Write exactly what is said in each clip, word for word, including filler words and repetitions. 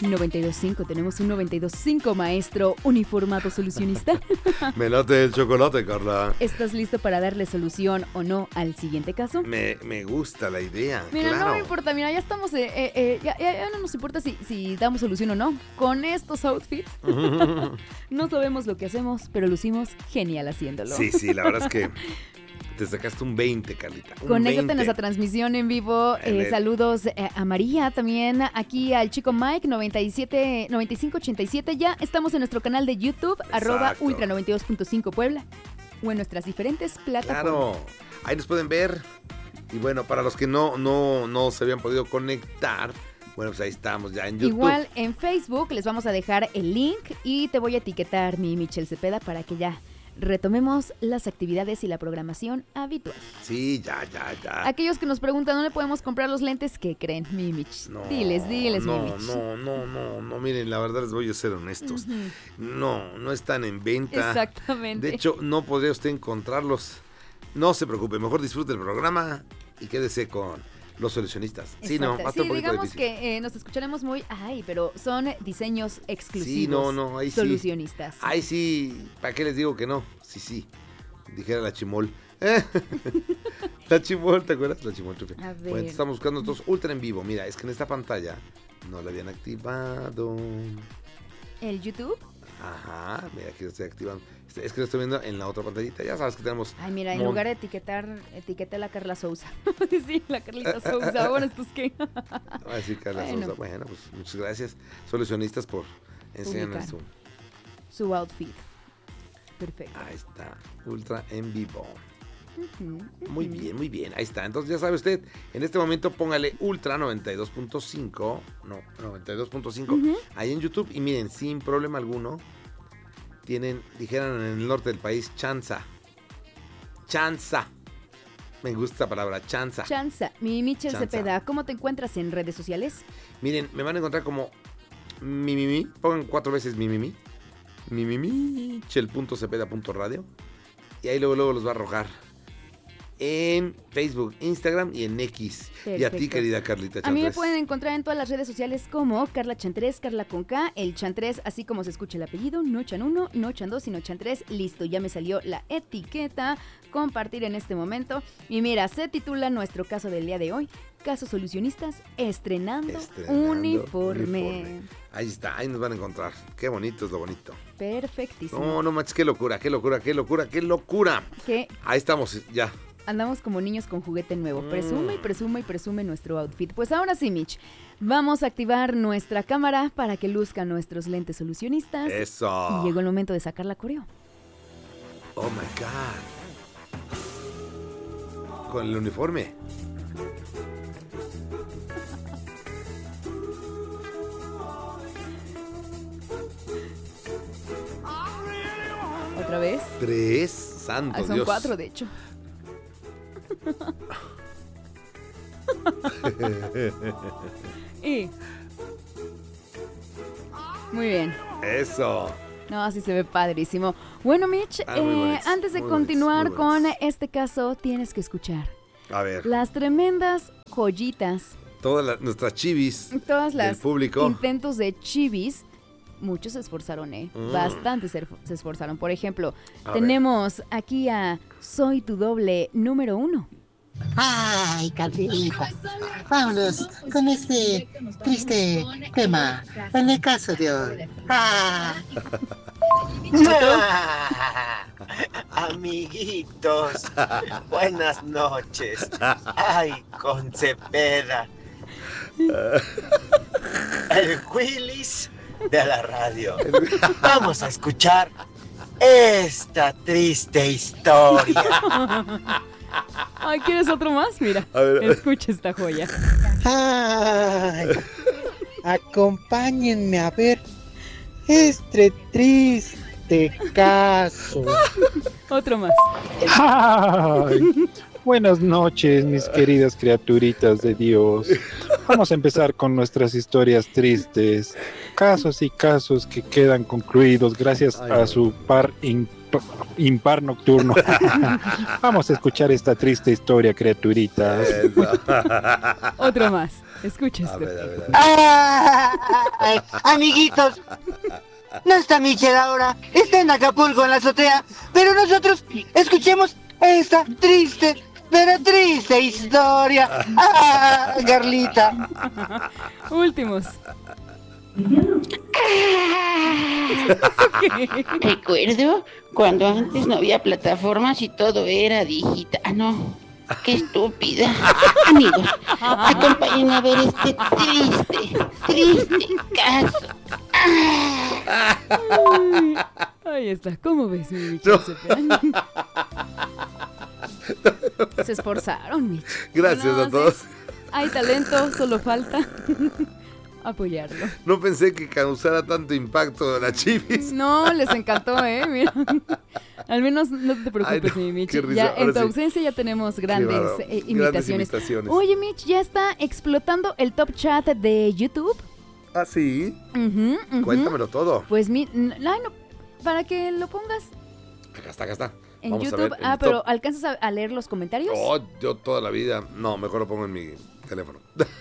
noventa y dos punto cinco, tenemos un noventa y dos punto cinco, maestro uniformado solucionista. Me late el chocolate, Carla. ¿Estás listo para darle solución o no al siguiente caso? Me, me gusta la idea, Mira, claro. no me importa, mira, ya estamos, eh, eh, eh, ya, ya, ya no nos importa si, si damos solución o no. Con estos outfits, no sabemos lo que hacemos, pero lucimos genial haciéndolo. Sí, sí, la verdad es que te sacaste un veinte, Carlita. Un Conéctate veinte. en nuestra transmisión en vivo. Eh, el... Saludos eh, a María, también aquí al chico Mike, noventa y siete, noventa y cinco ochenta y siete. Ya estamos en nuestro canal de YouTube, Exacto. arroba Ultra noventa y dos punto cinco Puebla, o en nuestras diferentes plataformas. Claro, ahí nos pueden ver. Y bueno, para los que no, no, no se habían podido conectar, bueno, pues ahí estamos ya en YouTube. Igual en Facebook les vamos a dejar el link y te voy a etiquetar, mi Michelle Cepeda, para que ya retomemos las actividades y la programación habitual. Sí, ya, ya, ya. Aquellos que nos preguntan dónde podemos comprar los lentes, ¿qué creen, mi Mich? No, diles, diles, no, mi Mich. No, no, no, no, miren, la verdad les voy a ser honestos. Uh-huh. No, no están en venta. Exactamente. De hecho, no podría usted encontrarlos. No se preocupe, mejor disfrute el programa y quédese con los solucionistas. Sí, no, va a estar sí, un poquito digamos difícil. que eh, nos escucharemos muy, ay, pero son diseños exclusivos. Sí, no, no, ahí sí. Solucionistas. Ahí sí, ¿para qué les digo que no? Sí, sí, dijera la Chimol. La Chimol, ¿te acuerdas? La Chimol. A ver. Bueno, estamos buscando entonces Ultra en vivo. Mira, es que en esta pantalla no la habían activado. ¿El YouTube? Ajá, mira, aquí lo estoy activando. Es que lo estoy viendo en la otra pantallita. Ya sabes que tenemos... Ay, mira, en mon- lugar de etiquetar, etiqueté a la Carla Sousa. Sí, la Carlita Sousa. Bueno, ¿estos qué? Ay, sí, Carla Bueno. Sousa. Bueno, pues muchas gracias, solucionistas, por enseñarnos Publicar. su... Su outfit. Perfecto. Ahí está, Ultra en vivo. Ujú, Muy ujú. bien, muy bien. Ahí está. Entonces ya sabe usted, en este momento póngale Ultra noventa y dos punto cinco. No, noventa y dos punto cinco. Ujú. Ahí en YouTube. Y miren, sin problema alguno, tienen, dijeran en el norte del país, chanza. Chanza. Me gusta esa palabra, chanza. Chanza, mi Michelle Chanza. Cepeda, ¿cómo te encuentras en redes sociales? Miren, me van a encontrar como mi, mi, mi. Pongan cuatro veces mi, mi, mi. Mi, mi, mi. Chel.cepeda.radio. Y ahí luego, luego los va a arrojar. En Facebook, Instagram y en X. Y a ti, Perfecto. querida Carlita Chantres. A mí me pueden encontrar en todas las redes sociales como Carla Chantres, Carla con K, el Chantres, así como se escucha el apellido, no Chan uno, no Chan dos, sino Chantres. Listo, ya me salió la etiqueta, compartir en este momento. Y mira, se titula nuestro caso del día de hoy, Casos Solucionistas Estrenando, Estrenando uniforme. uniforme. Ahí está, ahí nos van a encontrar. Qué bonito es lo bonito. Perfectísimo. No, no manches, qué locura, qué locura, qué locura, qué locura. Que Ahí estamos, ya. andamos como niños con juguete nuevo. Mm. Presume y presume y presume nuestro outfit. Pues ahora sí, Mitch, vamos a activar nuestra cámara para que luzcan nuestros lentes solucionistas. Eso. Y llegó el momento de sacar la coreo. Oh my God. Con el uniforme. ¿Otra vez? Tres, santo Ah, son Dios. cuatro, de hecho. Y... Muy bien. Eso. No, así se ve padrísimo. Bueno, Mitch, Ah, muy eh, bonitos, antes de muy continuar bonitos, muy con bonitos. este caso, tienes que escuchar A ver, las tremendas joyitas, todas las- nuestras chivis todas del las público. intentos de chivis. Muchos se esforzaron, ¿eh? Mm. Bastante se, se esforzaron. Por ejemplo, A tenemos aquí a Soy tu doble número uno. Ay, Carlita, vámonos con este triste tema, en el caso de hoy. Ah. Ah, amiguitos, buenas noches. Ay, con Cepeda. El Willis de la radio. Vamos a escuchar esta triste historia. Ay, ¿quieres otro más? Mira, A ver, a ver. escucha esta joya. Ay, acompáñenme a ver este triste caso. Otro más. Ay, buenas noches, mis queridas criaturitas de Dios. Vamos a empezar con nuestras historias tristes. Casos y casos que quedan concluidos gracias Ay, a no. su par in- p- impar nocturno. Vamos a escuchar esta triste historia, criaturitas. Otro más. Escucha A esto. ver, a ver, a ver. Ay, amiguitos, no está Michelle ahora, está en Acapulco, en la azotea, pero nosotros escuchemos esta triste, pero triste historia. Ah, Carlita. Últimos. Recuerdo cuando antes no había plataformas y todo era digital. Ah, no, qué estúpida. Amigos, acompáñenme a ver este triste, triste caso. Ay, ahí está. ¿Cómo ves, mi Michelle Cepeda? Se esforzaron, Mich. Gracias No, a todos. sí. Hay talento, solo falta apoyarlo. No pensé que causara tanto impacto la chivis. No, les encantó, ¿eh? Mira. Al menos no te preocupes, Ay, no, mi Mitch. qué risa. Ya Ahora en tu sí. ausencia ya tenemos grandes, bárbaro. eh, Grandes imitaciones. imitaciones. Oye, Mitch, ya está explotando el top chat de YouTube. Ah, sí. Ujú, ujú. Cuéntamelo todo. Pues mi, n- ay, no, para que lo pongas Acá está, acá está. en Vamos a YouTube. ver el Ah, pero top. ¿alcanzas a, a leer los comentarios? Oh, yo toda la vida. No, mejor lo pongo en mi teléfono.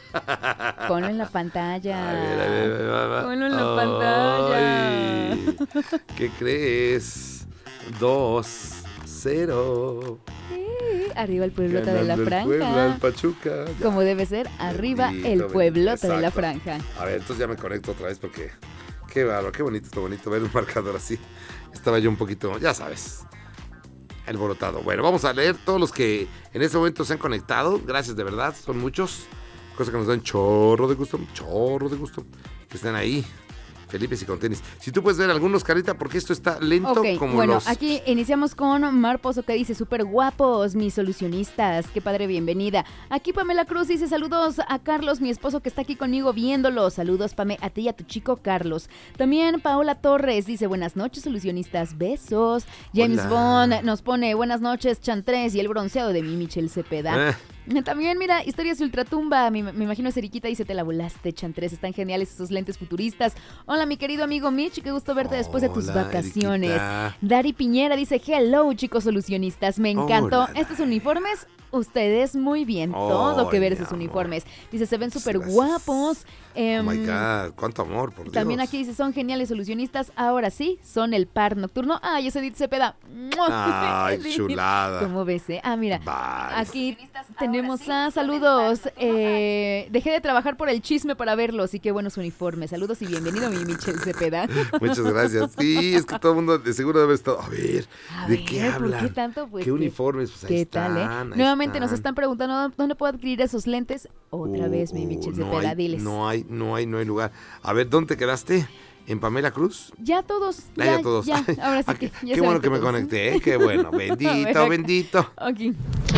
Ponlo en la pantalla. A ver, a ver, a ver, va, va. Ponlo en la pantalla. Ay, ¿qué crees? Dos, cero. Sí, arriba el pueblota de la Ganando el Puebla, franja. el Pachuca. Ya. Como debe ser, arriba Bendito, el bendito, pueblota de la exacto. franja. A ver, entonces ya me conecto otra vez porque qué bárbaro, qué bonito, qué bonito ver un marcador así. Estaba yo un poquito, ya sabes, alborotado. Bueno, vamos a leer todos los que en este momento se han conectado. Gracias de verdad, son muchos. Cosa que nos dan chorro de gusto, chorro de gusto. Que estén ahí, Felipe y con tenis. Si tú puedes ver algunos, Carita, porque esto está lento Ok, como bueno, los... aquí iniciamos con Mar Pozo que dice, súper guapos, mis solucionistas, qué padre, bienvenida. Aquí Pamela Cruz dice, saludos a Carlos, mi esposo que está aquí conmigo viéndolo. Saludos, Pame, a ti y a tu chico Carlos. También Paola Torres dice, buenas noches, solucionistas, besos. James Hola. Bond nos pone, buenas noches, Chantres y el bronceado de mi Michelle Cepeda. Eh, También, mira, historias ultratumba. Me, me imagino Seriquita dice: te la volaste, Chantres. Están geniales esos lentes futuristas. Hola, mi querido amigo Mitch. Qué gusto verte después de tus Hola, vacaciones. Eriquita. Dari Piñera dice: hello, chicos solucionistas. Me encantó. Hola, Estos uniformes, ustedes muy bien. Todo que ver Ay, esos mi amor. uniformes. Dice: se ven súper Gracias. guapos. Oh Em, my God, cuánto amor, por Dios. También aquí dice, son geniales solucionistas. Ahora sí, son el par nocturno. Ay, ese Edith Cepeda. Ay, Edith. chulada. ¿Cómo ves, eh? Ah, mira. Bye. Aquí tenemos a saludos. Eh, dejé de trabajar por el chisme para verlos y qué buenos uniformes. Saludos y bienvenido, mi Michelle Cepeda. Muchas gracias. Sí, es que todo el mundo de seguro debe estar. A ver, A ¿de ver, qué ¿por hablan? qué tanto? Pues, ¿Qué ¿qué- uniformes? Pues ahí ¿Qué tal, eh? están, ahí Nuevamente nos están. están preguntando dónde puedo adquirir esos lentes. Otra Uh, vez, mi uh, Michelle no Cepeda, hay, diles. No hay, no hay, no hay lugar. A ver, ¿dónde te quedaste? ¿En Pamela Cruz? Ya todos. Ah, Ya, ya todos. ya, ahora sí Ah, que. qué- ya qué saben bueno que me todos. conecté, ¿eh? Qué bueno. A ver, Bendito, acá. bendito. Aquí.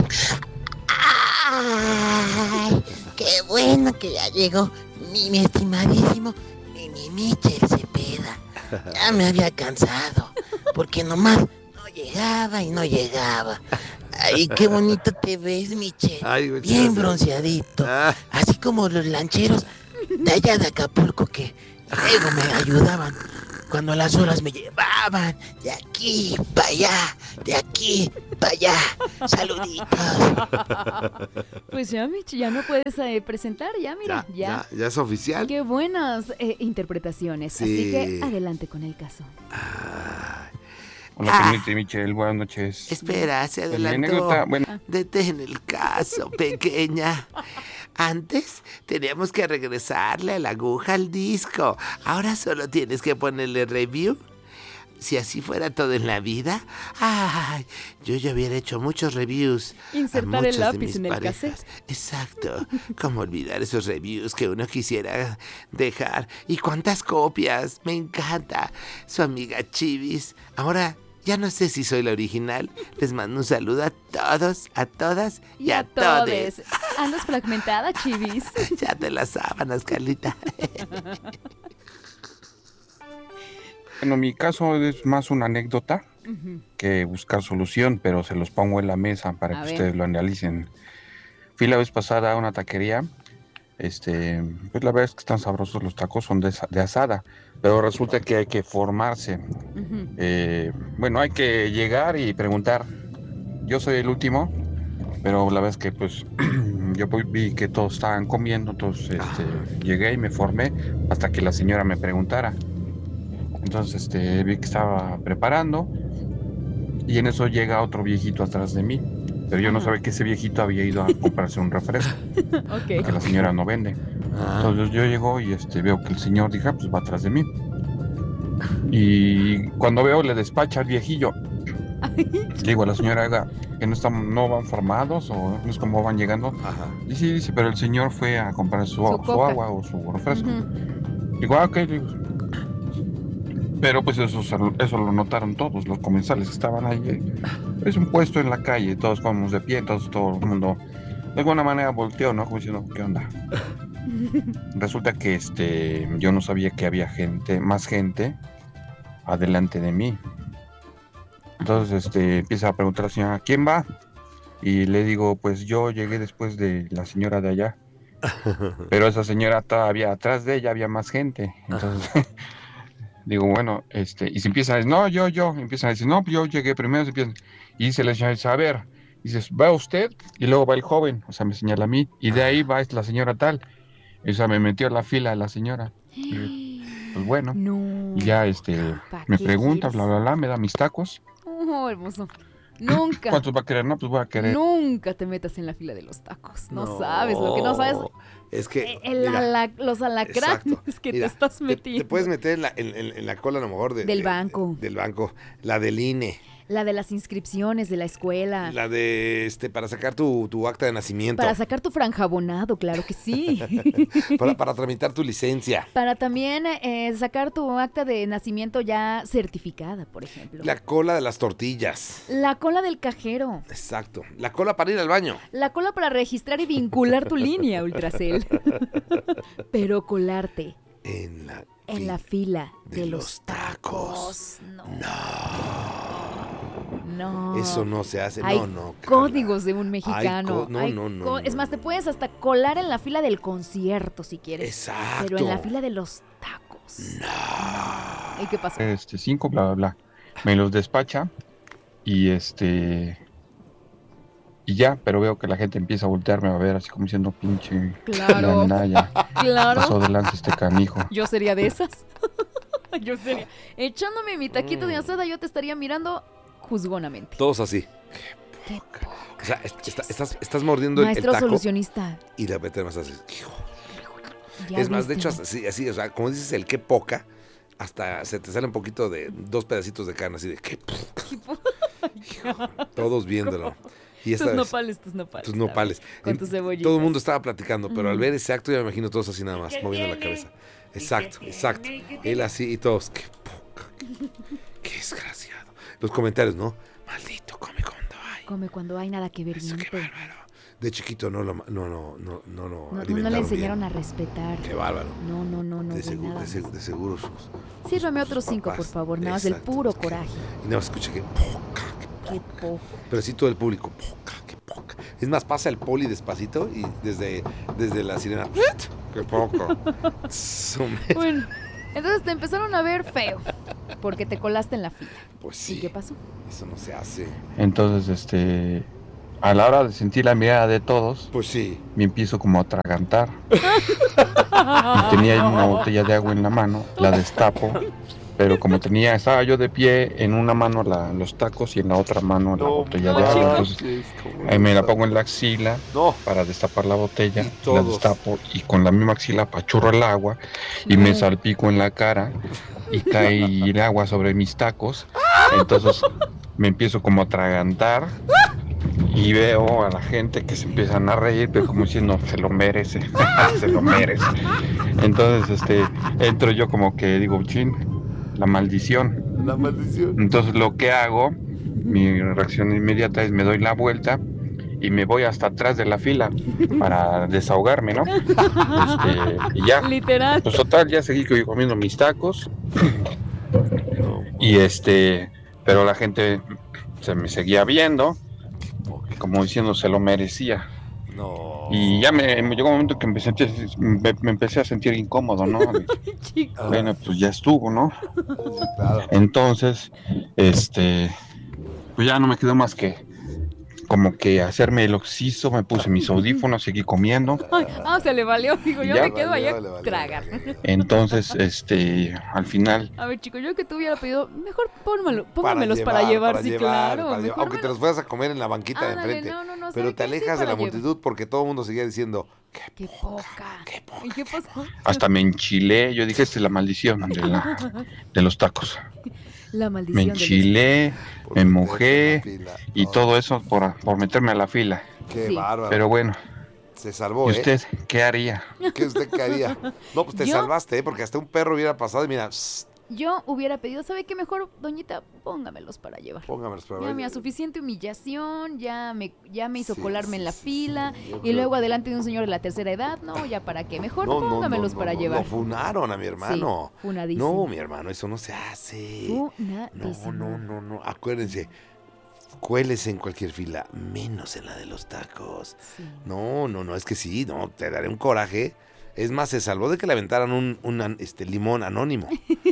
Ay, qué bueno que ya llegó mi, mi estimadísimo mi, mi Michelle Cepeda. Ya me había cansado, porque nomás no llegaba y no llegaba. Ay, qué bonito te ves, Michelle. Ay, muchas Bien gracias. bronceadito. Ah, Así como los lancheros de allá de Acapulco que luego me ayudaban cuando las olas me llevaban de aquí para allá, de aquí para allá. Saluditos. Pues ya, Mich, ya no puedes eh, presentar, ya, mira, ya, ya. ya, ya es oficial. Qué buenas eh, interpretaciones. Sí. Así que adelante con el caso. Hola, Felipe, Michelle, buenas noches. Espera, se Mi adelantó. anécdota, bueno, Detén el caso, pequeña. Antes teníamos que regresarle a la aguja al disco. Ahora solo tienes que ponerle review. Si así fuera todo en la vida, ay, yo ya hubiera hecho muchos reviews. a Insertar el muchas de lápiz mis en el parejas. cassette. Exacto. ¿Cómo olvidar esos reviews que uno quisiera dejar? ¿Y cuántas copias? Me encanta. Su amiga Chivis. Ahora, ya no sé si soy la original. Les mando un saludo a todos, a todas y, a, todes. todes. Andas fragmentada, chivis. Ya te las sábanas, Carlita. bueno, mi caso es más una anécdota Ujú. que buscar solución, pero se los pongo en la mesa para A que ver. ustedes lo analicen. Fui la vez pasada a una taquería, este, pues la verdad es que están sabrosos los tacos, son de, de asada, pero resulta que hay que formarse. Ujú. Eh, bueno, hay que llegar y preguntar. Yo soy el último, pero la verdad es que pues yo vi que todos estaban comiendo, entonces este, llegué y me formé hasta que la señora me preguntara. Entonces este, vi que estaba preparando y en eso llega otro viejito atrás de mí, pero yo no Ajá. sabía que ese viejito había ido a comprarse un refresco, Ok. porque la señora no vende. Ah, Entonces yo llego y este, veo que el señor, dije, ah, pues va atrás de mí. Y cuando veo, le despacha al viejillo. Le digo a la señora, "Oiga, que no están, no van formados o no es como van llegando". ajá. Y sí, dice, pero el señor fue a comprar su, Su su coca. agua o su refresco. Ujú. Digo, ah, ok, le digo. Pero pues eso, se lo- eso lo notaron todos los comensales que estaban ahí. Es un puesto en la calle, todos vamos de pie, todos, todo el mundo de alguna manera volteó, ¿no? Como diciendo, ¿qué onda? Resulta que este, yo no sabía que había gente, más gente adelante de mí. Entonces este, empieza a preguntar a la señora, ¿quién va? Y le digo, pues yo llegué después de la señora de allá. Pero esa señora todavía atrás de ella había más gente. Entonces digo, bueno, este, y se empieza a decir, no, yo, yo, empiezan a decir, no, yo llegué primero, se empiezan, y dice la señora, dice, a ver, dices, va usted, y luego va el joven, o sea, me señala a mí, y de ahí va la señora tal, y, o sea, me metió a la fila de la señora. Y, pues bueno, No. y ya, este, ¿Pa' me qué pregunta, quieres? bla, bla, bla, me da mis tacos. Oh, hermoso. Nunca. ¿Cuántos va a querer? No, pues voy a querer. Nunca te metas en la fila de los tacos. No, sabes, lo que no sabes. Es que. El mira, ala- los alacranes exacto. que Mira, te estás te- metiendo. Te, puedes meter en la, en, en- en la cola a lo mejor de- Del de- banco. Del banco. La del I N E. La de las inscripciones de la escuela. La de este para sacar tu, tu acta de nacimiento. Para sacar tu franjabonado, claro que sí. para, para tramitar tu licencia. Para también eh, sacar tu acta de nacimiento ya certificada, por ejemplo. La cola de las tortillas. La cola del cajero. Exacto. La cola para ir al baño. La cola para registrar y vincular tu línea, Ultracel. Pero colarte En la. en la fila de de, los los tacos. No. No. Eso no se hace. Hay no, no. Carla. códigos de un mexicano. co- no, Hay no, no, co- no, es más, te no. puedes hasta colar en la fila del concierto si quieres. Exacto. Pero en la fila de los tacos. ¿Y qué pasó? Este, cinco, bla, bla, bla. Me los despacha y este... Y ya, pero veo que la gente empieza a voltearme a ver así como diciendo, pinche Claro. gandalla, Claro. pasó delante este canijo. Yo sería de esas. Yo sería. Echándome mi taquito de asada, yo te estaría mirando juzgonamente. Todos así. Qué O sea, est- está- estás, estás mordiendo el- el Maestro taco solucionista. y de repente más haces. ya Es más, de viste. hecho, hasta así, así, o sea, como dices el qué poca, hasta se te sale un poquito de dos pedacitos de carne, así de qué poca. Hijo, todos viéndolo. Y esta Tus vez, nopales, tus nopales. tus nopales. Con Y tus cebollitas. todo el mundo estaba platicando, pero al Ujú. ver ese acto ya me imagino todos así nada más, moviendo la cabeza. Exacto, exacto. Él así y todos, qué poca, qué, qué desgraciado. Los comentarios, ¿no? Maldito, come cuando hay. Come cuando hay nada que ver. Eso, qué miente. bárbaro. De chiquito no lo, no, no, no, no, no, No, no, alimentaron le bien. enseñaron a respetar. Qué bárbaro. No, no, no, no. De, de seguro, nada de, más. segu- de seguro sus, Sírvame sus otros cinco, papás. por favor. Nada más del Exacto, puro es que- coraje. Y nada más escucha que poca, qué Qué poco. pero sí todo el público, poca, qué poca. Es más, pasa el poli despacito y desde, desde la sirena, qué poco. Sume- Bueno, entonces te empezaron a ver feo. Porque te colaste en la fila. Pues ¿Y sí, qué pasó? eso no se hace. Entonces, este, a la hora de sentir la mirada de todos, Pues sí. me empiezo como a atragantar. Y tenía ahí una botella de agua en la mano, la destapo, pero como tenía, estaba yo de pie, en una mano la- los tacos y en la otra mano la botella de agua. Entonces ahí me la pongo en la axila No. para destapar la botella, Y la todos. destapo y con la misma axila apachurro el agua y me salpico en la cara y cae el agua sobre mis tacos. Entonces me empiezo como a atragantar y veo a la gente que se empiezan a reír, pero como diciendo, se lo merece, se lo merece. Entonces este, entro yo como que digo, chin, la maldición. La maldición. Entonces lo que hago, mi reacción inmediata es me doy la vuelta y me voy hasta atrás de la fila para desahogarme, ¿no? Este, y ya. Literal. Pues total, ya seguí comiendo mis tacos. Y este, pero la gente se me seguía viendo, como diciendo se lo merecía. No. Y ya me, me llegó un momento que empecé, me, me empecé a sentir incómodo, ¿no? Chico. Bueno, pues ya estuvo, ¿no? Claro. Entonces, este, pues ya no me quedó más que como que hacerme el oxiso, me puse mis audífonos, seguí comiendo. Ay, ah, se le valió. Digo, yo Ya. me quedo Valió, allá le valió, a tragar. le valió. Entonces, este, al final, A ver, chicos, yo que tú hubiera pedido, mejor pónmelo, Para póngamelos para llevar, sí, llevar, claro. para llevar. mejor Aunque me te los fueras a comer en la banquita de Ándale, enfrente. no, no, no, pero ¿sabe te qué? Sí, alejas de la para llevar. multitud porque todo el mundo seguía diciendo, Qué poca. qué poca. ¿Y qué pasó? hasta me enchilé. Yo dije, esta es la maldición de, la- de los tacos. La Me maldición de los... enchilé, Por me meterte mojé en la fila. y No, todo eso por, por meterme a la fila. Qué Sí. bárbaro. Pero bueno, Se salvó, ¿y ¿eh? usted qué haría? ¿Qué usted qué haría? No, pues te Yo- salvaste, ¿eh? Porque hasta un perro hubiera pasado y mira, pss, Yo hubiera pedido, ¿sabe qué? Mejor, doñita, póngamelos para llevar. póngamelos para Ya, ver. mira, suficiente humillación, ya me, ya me hizo Sí, colarme en la sí, fila sí, yo y creo luego que- adelante de un señor de la tercera edad, no, ya para qué, mejor No, no, no, póngamelos no, para no, llevar. Lo funaron a mi hermano. Sí, funadísimo. No, mi hermano, eso no se hace. No, Funadísimo. no, no, no. Acuérdense, cuélese en cualquier fila, menos en la de los tacos. Sí. No, no, no, es que sí, no, te daré un coraje. Es más, se salvó de que le aventaran un, un an- este, limón anónimo.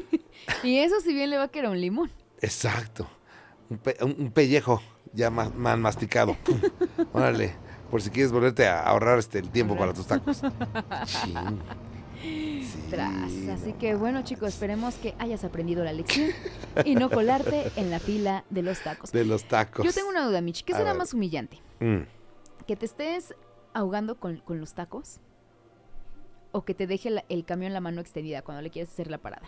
Y eso si bien le va a quedar un limón. Exacto. Un, pe- un- un pellejo ya más, más masticado. Pum. Órale, por si quieres volverte a ahorrar este, el tiempo para tus tacos. Chin. Sí, Tras. no. Así que bueno, chicos, esperemos que hayas aprendido la lección y no colarte en la fila de los tacos. De los tacos. Yo tengo una duda, Mitch. ¿Qué A será ver. más humillante? Mm. ¿Que te estés ahogando con, con los tacos? ¿O que te deje la- el camión la mano extendida cuando le quieres hacer la parada?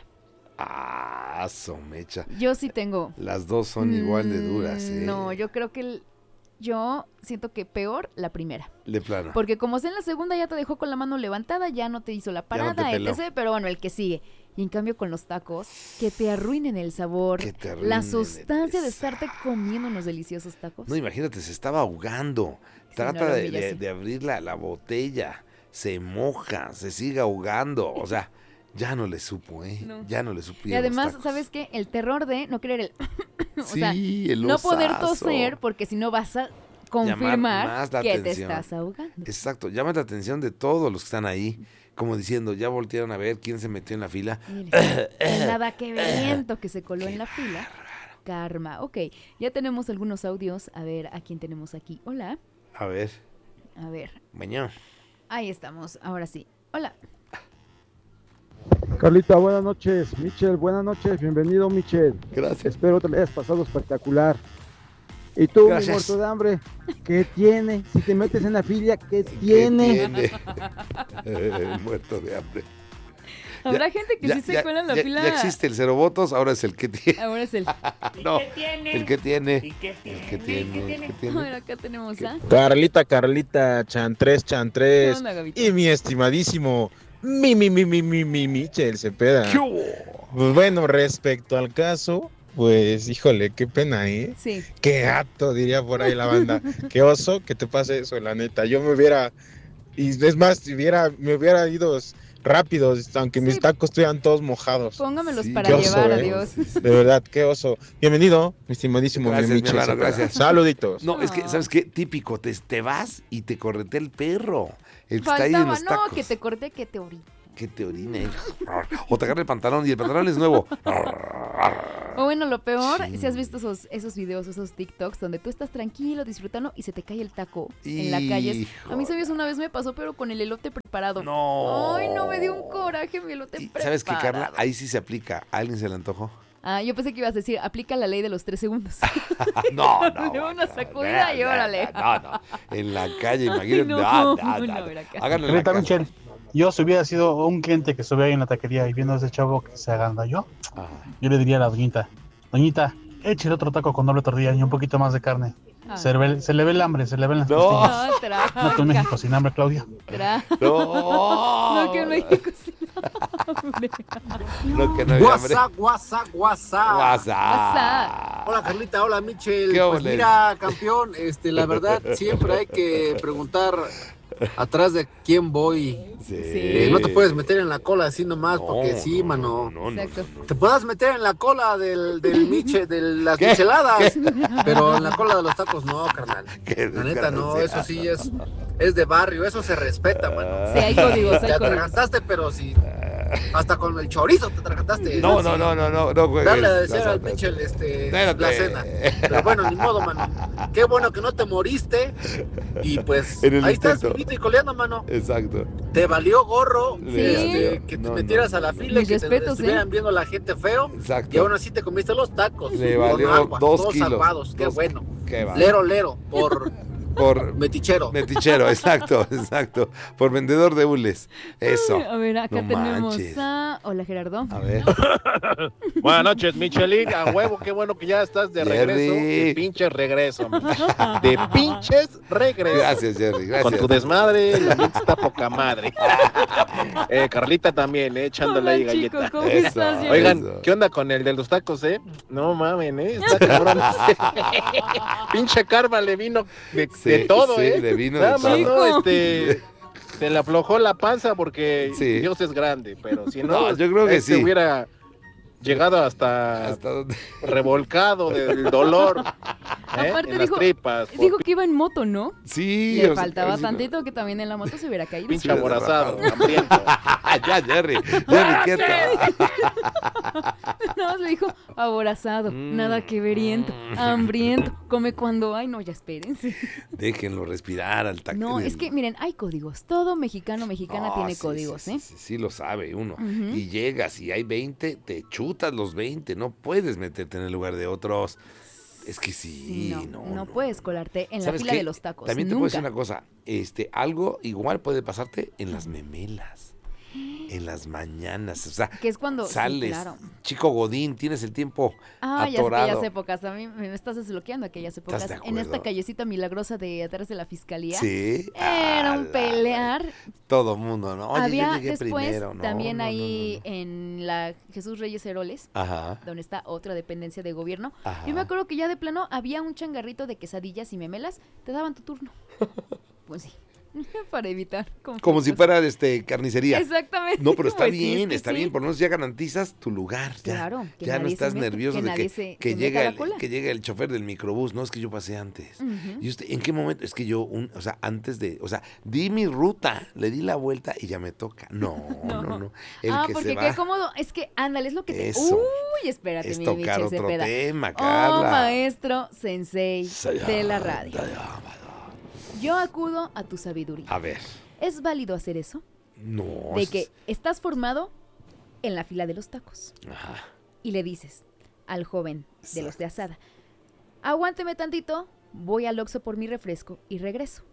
Ah, somecha. Yo sí tengo... Las dos son igual de duras, ¿eh? Mm, No, yo creo que el- yo siento que peor la primera. De plano. Porque como sea en la segunda ya te dejó con la mano levantada, ya no te hizo la Ya no parada, te peló. etcétera. Pero bueno, el que sigue. Y en cambio con los tacos, que te arruinen el sabor, Que te arruinen la el- sustancia de estarte comiendo unos deliciosos tacos. No, imagínate, se estaba ahogando. Sí, Trata no, la de, de- humillación. de abrir la, la botella. Se moja, se sigue ahogando. O sea, ya no le supo, ¿eh? No. Ya no le supo. Y además, ¿sabes qué? El terror de no querer el... o Sí, sea, el no poder osazo. toser porque si no vas a confirmar más la que atención. te estás ahogando. Exacto, llama la atención de todos los que están ahí. Como diciendo, ya voltearon a ver quién se metió en la fila. Mire, el nada que viento que se coló en la fila. Karma. Ok, ya tenemos algunos audios. A ver, ¿a quién tenemos aquí? Hola. A ver, A ver, mañana. ahí estamos. Ahora sí. Hola. Carlita, buenas noches. Michelle, buenas noches. Bienvenido, Michelle. Gracias. Espero te lo hayas pasado espectacular. Y tú, Gracias. mi muerto de hambre, ¿qué tiene? Si te metes en la filia, ¿qué tiene? ¿Qué tiene? El muerto de hambre. Habrá Ya- gente que ya- sí se ya- cuela en la ya- fila. Ya existe el cero votos, ahora es el que tiene. Ahora es el. No, el que tiene. El que tiene. El que A tiene. ver, acá tenemos a. Carlita, Carlita, Chantres, ¿Qué Chantres. onda, Gavito? Y mi estimadísimo mi, mi, mi, mi, mi, mi, Michel Cepeda. ¿Qué hubo? Pues bueno, respecto al caso, pues híjole, qué pena, ¿eh? Sí. Qué gato, diría por ahí la banda. Qué oso que te pase eso, la neta. Yo me hubiera, y es más, si hubiera, me hubiera ido rápido, aunque mis Sí. tacos estuvieran todos mojados. Póngamelos Sí, para qué oso, llevar, ¿eh? adiós. De verdad, qué oso. Bienvenido, mi estimadísimo Gracias, mi mi Michel hermano, Cepeda. gracias. Saluditos. No, es que, No. ¿sabes qué? Típico, te, te vas y te corretea el perro. El que está ahí en Faltaba, los no, tacos. que te corté, que te orí. Que te orine. O te agarra el pantalón y el pantalón es nuevo. O bueno, lo peor, Sí. si has visto esos, esos videos, esos TikToks donde tú estás tranquilo, disfrutando y se te cae el taco en la calle. A mí, ¿sabes? Una vez me pasó, pero con el elote preparado. No. Ay, no, me dio un coraje mi elote Y, preparado. ¿sabes qué, Carla? Ahí sí se aplica. ¿A alguien se le antojó? Ah, yo pensé que ibas a decir, aplica la ley de los tres segundos. No, no. De una no, sacudida no, y no, órale. No, no. En la calle, Ay, imagínate. no, No, no, no, no. a ver acá. Háganlo en la Carlita, casa. Michelle, yo si hubiera sido un cliente que estuviera ahí en la taquería y viendo a ese chavo que se agandalló, Ah, yo le diría a la doñita, doñita, échale otro taco con doble tortilla y un poquito más de carne. Ah. Se, ve- se le ve el hambre, se le ven las No. costillas. No, traca. No, tú en México sin hambre, Claudia. Tra- No. No, que en México sí. hambre. No, que no había hambre. WhatsApp, WhatsApp, WhatsApp. WhatsApp. Hola Carlita, hola Michel. ¿Qué Pues ole? mira, campeón, este, la verdad siempre hay que preguntar atrás de quién voy. Sí. Eh, no te puedes meter en la cola así nomás, No, porque sí, no, mano. No, no, Exacto. no, no. Te puedas meter en la cola del, del Miche, de las ¿Qué? micheladas, pero en la cola de los tacos no, carnal. Qué La neta no, desgracia. eso sí es, es de barrio, eso se respeta, mano. Sí, hay códigos, hay Te códigos. atragantaste, pero si hasta con el chorizo te atragantaste. No, así. no, no, no, no, no juegues. Darle a decir Las- al Michel este, Espérate. la cena. Pero bueno, ni modo, mano. Qué bueno que no te moriste. Y pues En el ahí estás intento. vivito y coleando, mano. Exacto. Te valió gorro Sí. este, que te No, metieras no, a la no. fila y Mis que te respetos, estuvieran ¿eh? viendo la gente feo. Exacto. Y aún así te comiste los tacos. Le con valió agua, dos todos kilos. salvados. Qué Dos- bueno. Qué va. Lero, lero. Por Por metichero. metichero, exacto, exacto. Por vendedor de hules. Eso. A ver, acá No tenemos manches. a... Hola, Gerardo. A ver. Buenas noches, Michelin. A huevo, qué bueno que ya estás de Jerry. regreso. De pinches regreso. amigo. De pinches regreso. Gracias, Jerry, gracias. Con tu desmadre, la gente está poca madre. Eh, Carlita también, eh, echándole ahí Hola, chico, galleta. ¿cómo estás, Jerry? Oigan, Eso. ¿qué onda con el de los tacos, eh? No mamen, eh. Está cabrón. Pinche karma le vino de, Sí, de todo, sí, eh. le vino de Nada más, todo. no, este. Se le aflojó la panza porque Sí. Dios es grande, pero si no, No, yo creo que este sí. hubiera llegado hasta, ¿Hasta dónde? revolcado del dolor ¿eh? Aparte en dijo- las tripas. por Dijo que iba en moto, ¿no? Sí. Le o sea, faltaba si no- tantito que también en la moto se hubiera caído. Pinche aborazado, hambriento. ya, Jerry. Jerry, quieto. Nada más le dijo aborazado, Mm. nada que veriento, hambriento, come cuando hay. No, ya espérense. Déjenlo respirar al taco. No, es que miren, hay códigos. Todo mexicano, mexicana No, tiene sí, códigos, sí, ¿eh? Sí, sí, sí lo sabe uno. Ujú. Y llegas y hay veinte, te chutas los veinte. No puedes meterte en el lugar de otros. Es que sí, Sí, no, no, no, no. puedes colarte en la ¿Sabes fila qué? de los tacos. También te puedo decir nunca. una cosa. Este, algo igual puede pasarte en las memelas. En las mañanas. O sea, Que es cuando sí, sales. claro. Chico Godín, tienes el tiempo Ah, ya atorado. aquellas épocas. A mí me estás desbloqueando aquellas épocas. de En acuerdo? esta callecita milagrosa de atrás de la fiscalía. Sí. Era un Ala, pelear. Todo mundo, ¿no? Oye, Había yo llegué después primero. No, también no, no, ahí no, no. en la Jesús Reyes Heroles, Ajá. donde está otra dependencia de gobierno. Ajá. Yo me acuerdo que ya de plano había un changarrito de quesadillas y memelas, te daban tu turno. Pues sí, para evitar Como si conflictos. fuera este carnicería. Exactamente. No, pero está Pues sí, es bien, que está sí. bien, por lo menos ya garantizas tu lugar. Ya, Claro, que ya no nadie se estás meta, nervioso que de nadie que, se- que se llega meta a la el, cola. que llega el chofer del microbús. No, es que yo pasé antes. Ujú. ¿Y usted en qué momento? Es que yo, un, o sea, antes de, o sea, di mi ruta, le di la vuelta y ya me toca. No, no, no. El ah, que porque se qué va cómodo. Es que, ándale, es lo que te... Eso. Uy, espérate, es mi tocar Michel otro Cepeda. tema, Oh, Carla. maestro sensei de la radio. Yo acudo a tu sabiduría. A ver, ¿Es válido hacer eso? no. De es- que estás formado en la fila de los tacos Ajá. y le dices al joven de los de asada, aguánteme tantito, voy al Oxxo por mi refresco y regreso.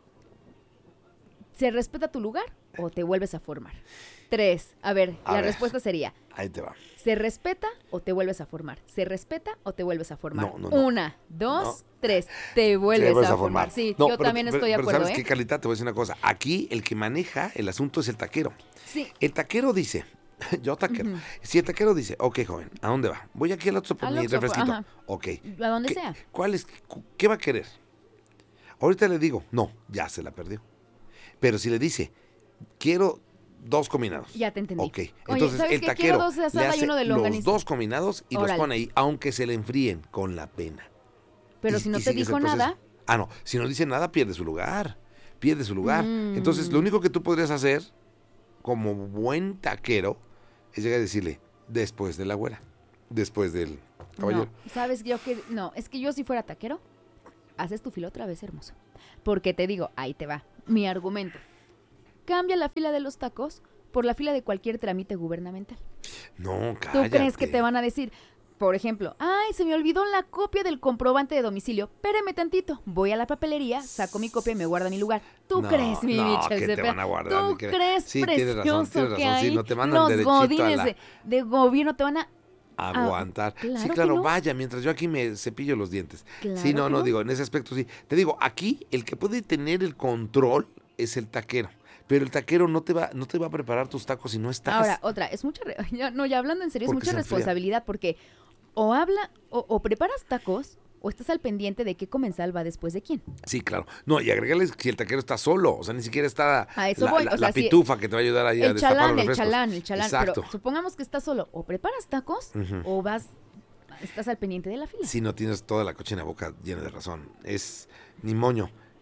¿Se respeta tu lugar o te vuelves a formar? Tres. A ver, A la ver. respuesta sería, Ahí te va. ¿se respeta o te vuelves a formar? ¿Se respeta o te vuelves a formar? No, no, no. Una, dos, tres. Te vuelves, Te vuelves a, formar. Sí, No, yo pero- también pero- estoy de pero acuerdo, ¿sabes ¿eh? qué, Carlita? Te voy a decir una cosa. Aquí el que maneja el asunto es el taquero. Sí. El taquero dice, yo taquero. Ujú. Si el taquero dice, ok, joven, ¿a dónde va? Voy aquí al Oxxo por Al mi Oxxo, refresquito. ajá. Ok. A donde ¿Qué- sea. ¿Cuál es? cu- ¿Qué va a querer? Ahorita le digo, no, ya se la perdió. Pero si le dice, quiero dos combinados. Ya te entendí. Ok, Oye, entonces ¿sabes el qué? taquero Quiero dos de le asada y hace uno de los longaniza. dos combinados y los Órale. pone ahí, aunque se le enfríen con la pena. Pero Y- si no y te sigues el dijo proceso. nada, Ah, no, si no dice nada, pierde su lugar. Pierde su lugar. Mm. Entonces, lo único que tú podrías hacer, como buen taquero, es llegar a decirle, después de la güera, después del caballero. no, sabes yo que no, es que yo si fuera taquero, haces tu fila otra vez, hermoso. Porque te digo, ahí te va, mi argumento. Cambia la fila de los tacos por la fila de cualquier trámite gubernamental. No, ¿Tú cállate. crees que te van a decir, por ejemplo, ay, se me olvidó la copia del comprobante de domicilio, espérame tantito, voy a la papelería, saco mi copia y me guarda mi lugar? ¿Tú No, crees, mi no, Michel que te Cepeda? van a guardar, ¿Tú ni que- crees, Sí, tienes precioso, razón, tienes que razón, sí, hay no te mandan los derechito a godines la- de, de gobierno te van a... Aguantar. Ah, claro sí, que claro, no. vaya, mientras yo aquí me cepillo los dientes. Claro sí, no, que no, no. digo, en ese aspecto sí. Te digo, aquí el que puede tener el control es el taquero. Pero el taquero no te va, no te va a preparar tus tacos si no estás. Ahora, otra, es mucha, re- ya, no, ya hablando en serio, es Porque mucha se enfría. responsabilidad porque o habla, o, o preparas tacos, o estás al pendiente de qué comensal va después de quién. Sí, claro. No, y agregarles si el taquero está solo, o sea, ni siquiera está A eso la, voy, la- o sea, la sí, pitufa que te va a ayudar ahí a El destapar chalán, los el refrescos. chalán, el chalán. Exacto. Pero supongamos que estás solo, o preparas tacos, Ujú. o vas, estás al pendiente de la fila. Si no tienes toda la cochina boca llena de razón. Es ni moño,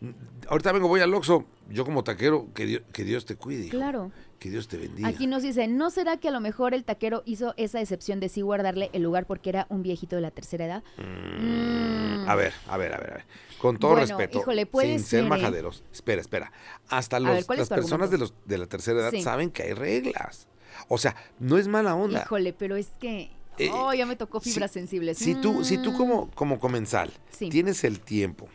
Ahorita vengo, voy al Oxxo. Yo como taquero, que Dios, que Dios te cuide, hijo. Claro. Que Dios te bendiga. Aquí nos dice, ¿no será que a lo mejor el taquero hizo esa excepción de sí guardarle el lugar porque era un viejito de la tercera edad? Mm, a ver, a ver, a ver, a ver. Con todo Bueno, respeto, híjole, puede sin ser ser, ¿eh? majaderos. Espera, espera. Hasta A los, ver, ¿cuál es las tu personas de, argumento? los, de la tercera edad Sí. saben que hay reglas. O sea, no es mala onda. Híjole, pero es que... Eh, Oh, ya me tocó fibras si, sensibles. Si tú, si tú Mm. como, como comensal Sí. tienes el tiempo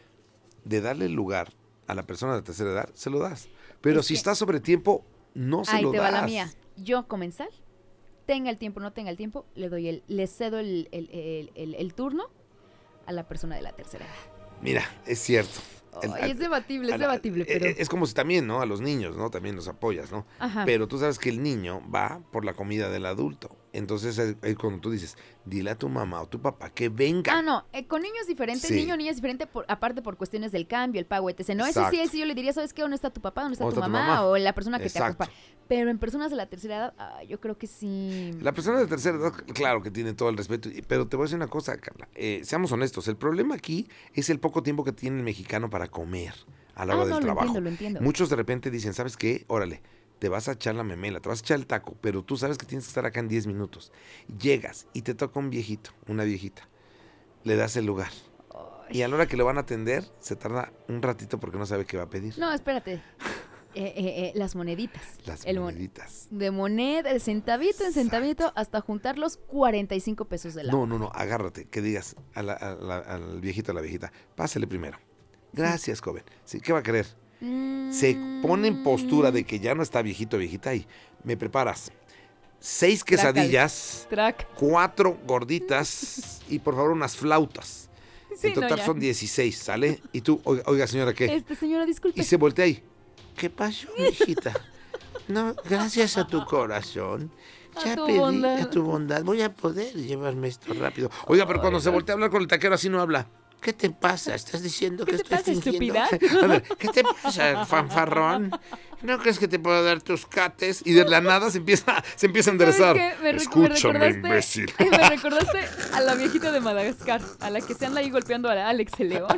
de darle el lugar a la persona de la tercera edad, se lo das. Pero Es si que- está sobre tiempo, no se Ahí lo te das. va la mía. Yo, comensal, tenga el tiempo, no tenga el tiempo, le doy el, le cedo el, el, el, el- el turno a la persona de la tercera edad. Mira, es cierto. El- Ay, es debatible, es a la- debatible, eh, pero... eh, Es como si también, ¿no? A los niños, ¿no? También los apoyas, ¿no? Ajá. Pero tú sabes que el niño va por la comida del adulto. Entonces, es es cuando tú dices, dile a tu mamá o tu papá que venga. Ah, no, eh, con niños es diferente, Sí. niño o niña es diferente, por, aparte por cuestiones del cambio, el pago, etcétera. No, ese sí, Exacto. ese yo le diría, ¿sabes qué? ¿Dónde está tu papá? ¿Dónde está, tu, ¿Dónde está tu mamá? mamá? O la persona que Exacto. te acompaña. Pero en personas de la tercera edad, ah, yo creo que sí. La persona de tercera edad, claro que tiene todo el respeto, y- pero te voy a decir una cosa, Carla. eh, seamos honestos, el problema aquí es el poco tiempo que tiene el mexicano para comer a la Ah, hora no, del lo trabajo. entiendo, lo entiendo. Muchos de repente dicen, ¿sabes qué? Órale, te vas a echar la memela, te vas a echar el taco, pero tú sabes que tienes que estar acá en diez minutos. Llegas y te toca un viejito, una viejita. Le das el lugar. Y a la hora que lo van a atender, se tarda un ratito porque no sabe qué va a pedir. No, espérate. Eh, eh, eh, las moneditas. Las El mon- moneditas. De moneda, de centavito en centavito, hasta juntar los cuarenta y cinco pesos de la No, no, no, agárrate, que digas a la- a la- al viejito, a la viejita, pásale primero. Gracias, joven. Sí, ¿qué va a querer? Se pone en postura de que ya no está viejito, viejita, y me preparas seis quesadillas, Track. cuatro gorditas y por favor unas flautas. Sí, en no, total ya. son dieciséis, ¿sale? Y tú, oiga, oiga, señora, ¿qué? Este, señora, disculpe. Y se voltea ahí. ¿Qué pasó, hijita? No, gracias a tu corazón. A Ya tu pedí bondad. a tu bondad. Voy a poder llevarme esto rápido. Oiga, pero cuando se voltea a hablar con el taquero así no habla. ¿Qué te pasa? ¿Estás diciendo ¿Qué que te estoy pasa, fingiendo? estúpida? A ver, ¿qué te pasa, fanfarrón? ¿No crees que te puedo dar tus cates? Y de la nada se empieza, se empieza a enderezar. ¿Sabes qué? Me, rec- me Escúchame, recordaste, imbécil. me recordaste a la viejita de Madagascar, a la que se anda ahí golpeando a Alex el León.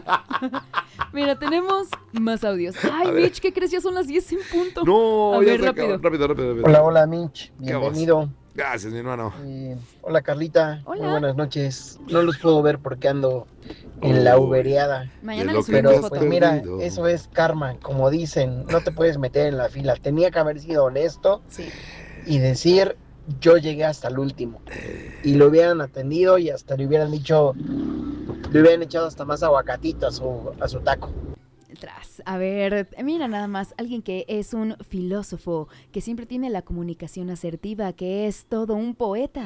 Mira, tenemos más audios. Ay, A ver. Mitch, ¿qué crees? Ya son las diez en punto. No, a ya ver, se rápido. acabó. Rápido, rápido, rápido. Hola, hola Mitch, ¿Qué voz? bienvenido. Gracias, mi hermano. Eh, hola Carlita, Hola. muy buenas noches. No los puedo ver porque ando en la ubereada. Mañana De le lo que subimos Pero has foto. pues mira, perdido. eso es karma, como dicen, no te puedes meter en la fila. Tenía que haber sido honesto Sí. y decir, yo llegué hasta el último. Y lo hubieran atendido y hasta le hubieran dicho, le hubieran echado hasta más aguacatito a su, a su taco. Tras. A ver, mira nada más, alguien que es un filósofo, que siempre tiene la comunicación asertiva, que es todo un poeta.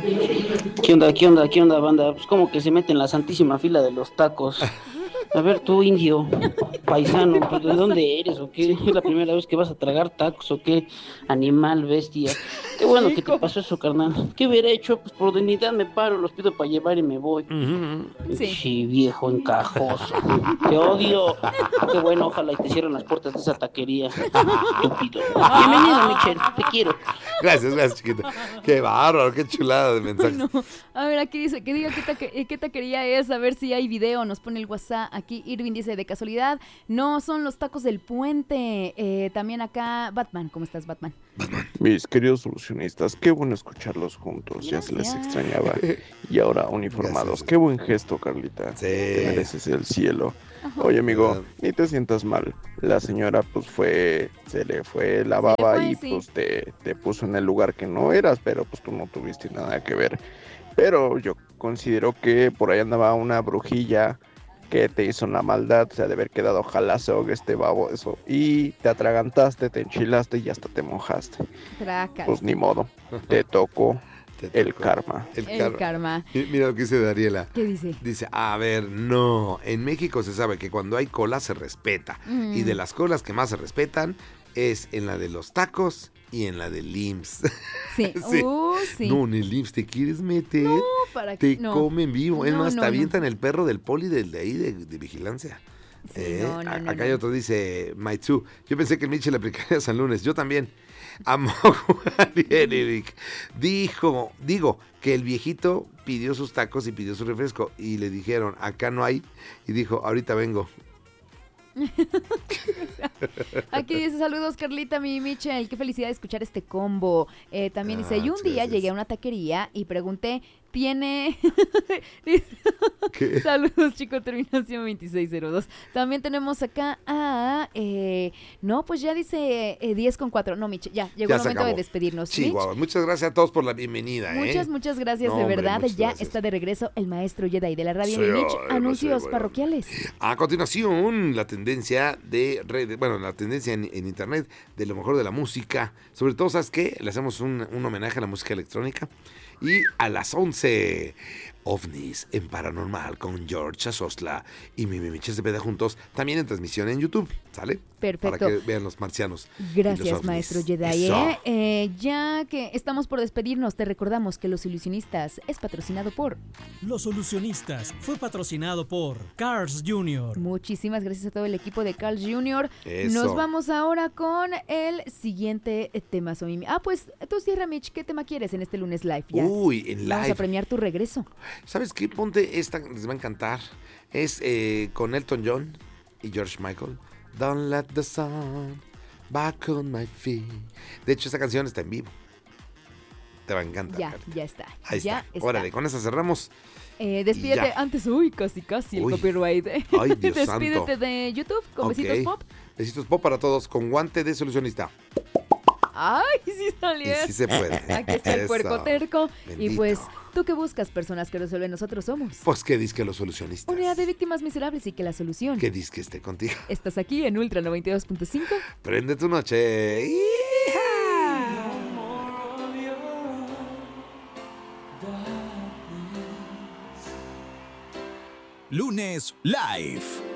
¿Qué onda, qué onda, qué onda, banda? Pues como que se mete en la santísima fila de los tacos. A ver, tú, indio, paisano, pues, ¿de dónde eres o qué? ¿Es la primera vez que vas a tragar tacos o qué? Animal, bestia. Qué bueno que te pasó eso, carnal. ¿Qué hubiera hecho? Pues por dignidad me paro, los pido para llevar y me voy. Sí. Sí, viejo encajoso. Te odio. Qué bueno, ojalá y te cierren las puertas de esa taquería. Estúpido. Bienvenido, Michelle, te quiero. Gracias, gracias, chiquito. Qué bárbaro, qué chulada de mensajes. No. A ver, aquí dice que diga qué, taque- eh, qué taquería es, a ver si hay video, nos pone el WhatsApp. Aquí Irving dice, de casualidad, no son los tacos del puente. Eh, también acá, Batman, ¿cómo estás, Batman? Mis queridos solucionistas, qué bueno escucharlos juntos, ya se les Gracias. extrañaba. Y ahora uniformados, Gracias. qué buen gesto, Carlita. Sí. Te mereces el cielo. Oye, amigo, ni te sientas mal. La señora, pues fue, se le fue la baba fue, y sí. pues te, te puso en el lugar que no eras, pero pues tú no tuviste nada que ver. Pero yo considero que por ahí andaba una brujilla que te hizo una maldad, o sea, de haber quedado jalazo este babo, eso. Y te atragantaste, te enchilaste y hasta te mojaste. Tracas. Pues ni modo, te tocó Te el tocó. karma. El, El karma. karma. Mi- Mira lo que dice Dariela. ¿Qué dice? Dice, a ver, no, en México se sabe que cuando hay cola se respeta. Mm. Y de las colas que más se respetan es en la de los tacos y en la del I M S S. Sí, Sí. Uh, sí. No, en el I M S S te quieres meter, No, ¿para te qué? No. comen vivo. Es No, más, no, te no. avientan el perro del poli del de ahí de, de vigilancia. Sí, Eh, no, no, a- no, acá no. hay otro, dice Maitsu. Yo pensé que el Mitchell aplicaría San Lunes. Yo también. Amo jugar bien, Eric. Dijo, digo, que el viejito pidió sus tacos y pidió su refresco. Y le dijeron, acá no hay. Y dijo, ahorita vengo. Aquí dice, saludos Carlita, mi Michelle, qué felicidad escuchar este combo. Eh, también dice, Ah, y un día gracias. llegué a una taquería y pregunté, ¿tiene? ¿Qué? Saludos, chico, terminación veintiséis cero dos. También tenemos acá a, eh, no, pues ya dice eh, diez con cuatro. No, Michelle, ya, llegó Ya el se momento de acabó. despedirnos. Sí, Mitch, guau, muchas gracias a todos por la bienvenida, ¿eh? muchas, muchas gracias, No, de hombre, verdad. muchas Ya gracias. está de regreso el maestro Jedi de la radio. Sí, Mi Mitch, ay, anuncios sí, bueno. parroquiales. A continuación, la tendencia de redes, bueno, la tendencia en, en internet de lo mejor de la música. Sobre todo, ¿sabes qué? Le hacemos un, un homenaje a la música electrónica. Y a las once, OVNIs en Paranormal con George Azosla y Mimi Michel Cepeda juntos, también en transmisión en YouTube, ¿sale? Perfecto. Para que vean los marcianos. y los Gracias, ovnis. maestro Jedi. Eso. ¿eh? Eh, ya que estamos por despedirnos, te recordamos que Los Ilusionistas es patrocinado por... Los Solucionistas fue patrocinado por Cars junior Muchísimas gracias a todo el equipo de Carl junior Eso. Nos vamos ahora con el siguiente tema. Somi. Ah, pues tú cierra, Mitch. ¿Qué tema quieres en este lunes live? Ya. Uy, en Vamos live. a premiar tu regreso. ¿Sabes qué? Ponte esta, les va a encantar. Es eh, con Elton John y George Michael. Don't let the sun back on my feet. De hecho, esta canción está en vivo. Te va a encantar. Ya, Carla. ya está. Ahí ya está. Órale, con esa cerramos. Eh, despídete Ya. antes. Uy, casi, casi el Uy. copyright. Ay, Dios Despídete santo. de YouTube con besitos Ok. pop. Besitos pop para todos con guante de solucionista. Ay, sí salió. Y sí se puede. Aquí está el Eso. puerco terco. Y Bendito. pues, ¿tú qué buscas? Personas que resuelven. Nosotros somos Pues que disque los solucionistas. unidad de víctimas miserables y que la solución. Que disque esté contigo. Estás aquí en Ultra noventa y dos punto cinco. Prende tu noche. Lunes Live.